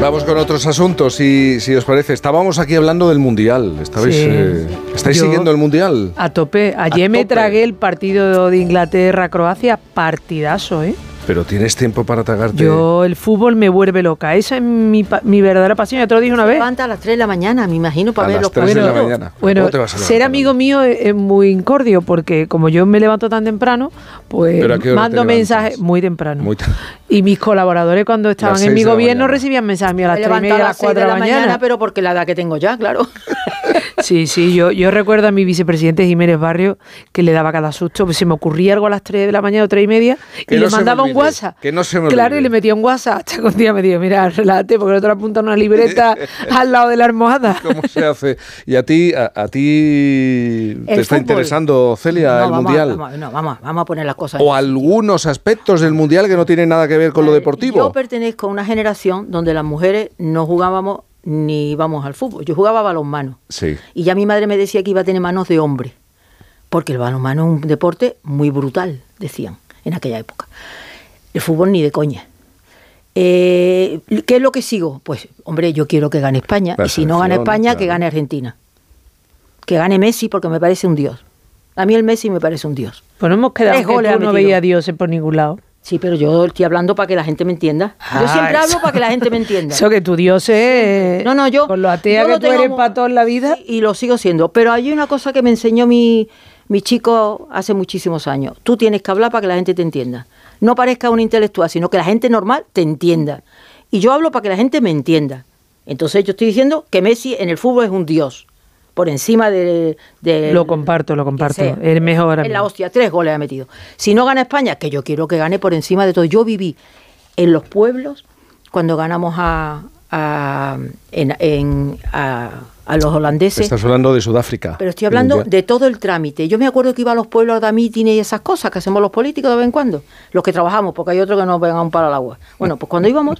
Vamos con otros asuntos, si os parece. Estábamos aquí hablando del Mundial. ¿Estáis siguiendo el Mundial? A tope. Ayer me tragué el partido de Inglaterra-Croacia. Partidazo, ¿eh? Pero tienes tiempo para tragarte. Yo, el fútbol me vuelve loca. Esa es mi verdadera pasión. Ya te lo dije una vez. Levanta a las 3 de la mañana, me imagino, para ver los partidos. A las 3 de la mañana. Bueno, ser amigo mío es muy incordio, porque como yo me levanto tan temprano, pues mando mensajes muy temprano. Y mis colaboradores, cuando estaban en mi gobierno, recibían mensajes míos a las 3:30, a las 4 de la mañana. Pero porque la edad que tengo ya, claro. Sí, yo recuerdo a mi vicepresidente Jiménez Barrio que le daba cada susto. Pues se me ocurría algo a las 3 de la mañana o 3 y media y le mandaba un WhatsApp. Que no se me olvide. Claro, y le metía un WhatsApp hasta que un día me dijo, mira, relájate, porque no te lo apunta una libreta al lado de la almohada. ¿Cómo se hace? ¿Y a ti te está interesando, Celia, el Mundial? Vamos a poner las cosas. ¿O algunos aspectos del Mundial que no tienen nada que ver con lo deportivo? Yo pertenezco a una generación donde las mujeres no jugábamos ni íbamos al fútbol. Yo jugaba balonmano. Sí. Y ya mi madre me decía que iba a tener manos de hombre. Porque el balonmano es un deporte muy brutal, decían, en aquella época. El fútbol ni de coña. ¿Qué es lo que sigo? Pues, hombre, yo quiero que gane España. Y si no gana España, claro, que gane Argentina. Que gane Messi, porque me parece un dios. A mí el Messi me parece un dios. Pues no hemos quedado que tú no veías a Dios por ningún lado. Sí, pero yo estoy hablando para que la gente me entienda. Yo siempre hablo para que la gente me entienda. Eso que tu Dios es... No, yo... Con lo atea que tú eres para toda la vida. Y lo sigo siendo. Pero hay una cosa que me enseñó mi chico hace muchísimos años. Tú tienes que hablar para que la gente te entienda. No parezca un intelectual, sino que la gente normal te entienda. Y yo hablo para que la gente me entienda. Entonces yo estoy diciendo que Messi en el fútbol es un dios. Por encima de Lo comparto. El mejor. En la hostia, 3 goles ha metido. Si no gana España, que yo quiero que gane por encima de todo. Yo viví en los pueblos cuando ganamos a los holandeses. Estás hablando de Sudáfrica. Pero estoy hablando de todo el trámite. Yo me acuerdo que iba a los pueblos de mítines y esas cosas que hacemos los políticos de vez en cuando. Los que trabajamos, porque hay otros que nos pegan un palo al agua. Bueno, pues cuando íbamos,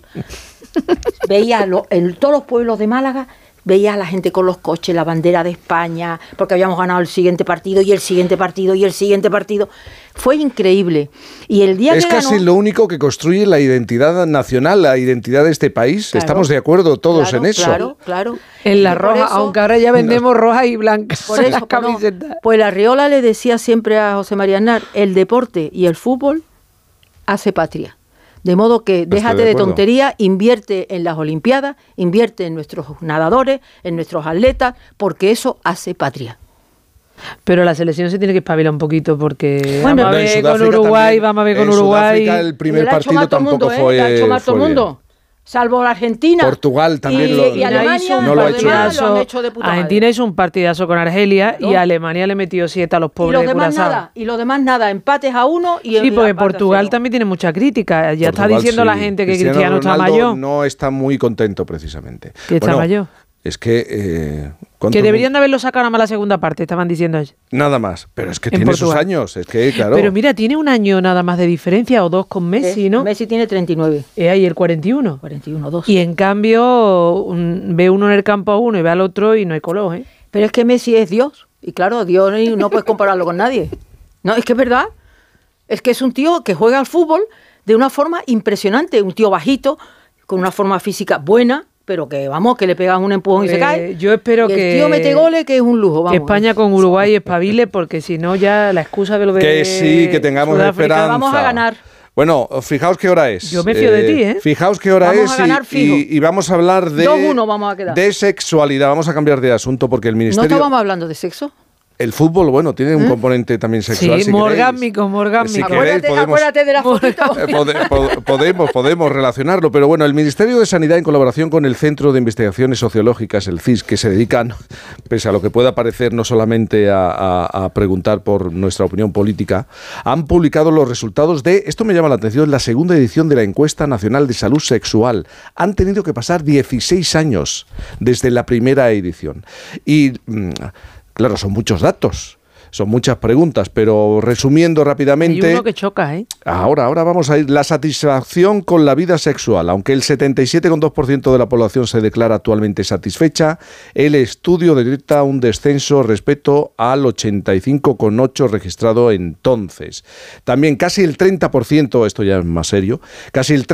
veía en todos los pueblos de Málaga, veía a la gente con los coches, la bandera de España, porque habíamos ganado el siguiente partido y el siguiente partido y el siguiente partido. Fue increíble. Y el día es que casi lo único que construye la identidad nacional, la identidad de este país. Claro, estamos de acuerdo todos en eso. Claro. En la roja, aunque ahora ya vendemos roja y blanca. Por eso, las camisetas. Pues la Arriola le decía siempre a José María Aznar, el deporte y el fútbol hace patria. De modo que déjate de tontería, invierte en las Olimpiadas, invierte en nuestros nadadores, en nuestros atletas, porque eso hace patria. Pero la selección se tiene que espabilar un poquito, porque bueno, vamos a ver con Uruguay, En Sudáfrica el primer partido tampoco fue... La ha hecho mal todo el mundo. Salvo la Argentina. Portugal también y Alemania no lo ha hecho. Lo han hecho de puta Argentina hizo un partidazo con Argelia, ¿no? Y Alemania le metió 7 a los pobres de Curazao. Y los demás nada, empates a 1 y... Sí, porque Portugal también tiene mucha crítica. Ya Portugal, está diciendo la gente que Cristiano está mayor. No está muy contento precisamente. Que está mayor. Es que... que deberían de haberlo sacado nada más la segunda parte, estaban diciendo ellos. Nada más, pero es que tiene sus años, es que claro. Pero mira, tiene un año nada más de diferencia o 2 con Messi, ¿no? Messi tiene 39. Ahí el 41. 2. Y en cambio, ve uno en el campo a uno y ve al otro y no hay color, ¿eh? Pero es que Messi es Dios, y claro, Dios no puedes compararlo con nadie. No, es que es verdad. Es que es un tío que juega al fútbol de una forma impresionante, un tío bajito, con una forma física buena, pero que vamos, que le pegan un empujón y se cae. Yo espero que el tío mete goles, que es un lujo. Vamos. Que España con Uruguay espabile, porque si no ya la excusa de lo de que sí, que tengamos Sudáfrica, esperanza. Vamos a ganar. Bueno, fijaos qué hora es. Yo me fío de ti, ¿eh? Fijaos qué hora vamos es a ganar fijo. Y vamos a hablar de 2-1 vamos a quedar. De sexualidad. Vamos a cambiar de asunto porque el Ministerio... ¿No estábamos hablando de sexo? El fútbol, bueno, tiene un componente también sexual. Sí, si morgámico. Si acuérdate de la fotito. Podemos relacionarlo, pero bueno, el Ministerio de Sanidad, en colaboración con el Centro de Investigaciones Sociológicas, el CIS, que se dedican, pese a lo que pueda parecer, no solamente a preguntar por nuestra opinión política, han publicado los resultados de, esto me llama la atención, la segunda edición de la Encuesta Nacional de Salud Sexual. Han tenido que pasar 16 años desde la primera edición. Y... claro, son muchos datos, son muchas preguntas, pero resumiendo rápidamente... Hay uno que choca, ¿eh? Ahora vamos a ir. La satisfacción con la vida sexual. Aunque el 77,2% de la población se declara actualmente satisfecha, el estudio detecta un descenso respecto al 85,8% registrado entonces. También casi el 30%, esto ya es más serio, casi el